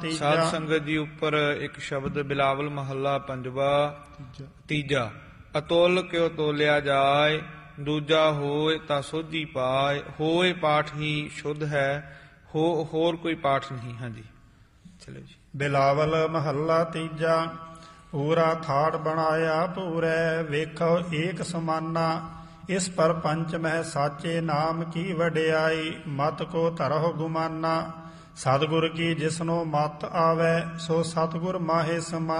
ਤੀਜਾ। ਸਾਧ ਸੰਗਤ ਜੀ ਉੱਪਰ ਇੱਕ ਸ਼ਬਦ ਬਿਲਾਵਲ ਮਹੱਲਾ ਪੰਜਵਾ ਤੀਜਾ। ਅਤੁਲ ਕਿਉ ਤੋਲਿਆ ਜਾਏ, ਦੂਜਾ ਹੋਏ ਤਾਂ ਸੋਝੀ ਪਾਏ। ਹੋਏ ਪਾਠ ਹੀ ਸ਼ੁੱਧ ਹੈ, ਹੋਰ ਕੋਈ ਪਾਠ ਨਹੀਂ। ਹਾਂਜੀ ਚਲੋ ਜੀ। ਬਿਲਾਵਲ ਮਹੱਲਾ ਤੀਜਾ। ਪੂਰਾ ਥਾੜ ਬਣਾਇਆ ਪੂਰੈ, ਵੇਖੋ ਏਕ ਸਮਾਨਾ। ਇਸ ਪਰਪੰਚ ਮਹਿ ਸਾਚੇ ਨਾਮ ਕੀ ਵਡਿਆਈ, ਮਤ ਕੋ ਧਰਹੁ ਗੁਮਾਨਾ। ਸਤਿਗੁਰ ਕੀ ਜਿਸਨੋ ਮਤ ਆਵੈ, ਸੋ ਸਤਿਗੁਰ ਮਾਹੇ ਸਮਾਨਾ।